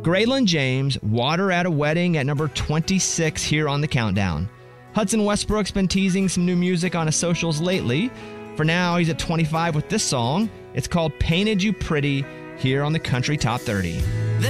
Graylin James, Water at a Wedding at number 26 here on the countdown. Hudson Westbrook's been teasing some new music on his socials lately. For now, he's at 25 with this song. It's called Painted You Pretty here on the Country Top 30.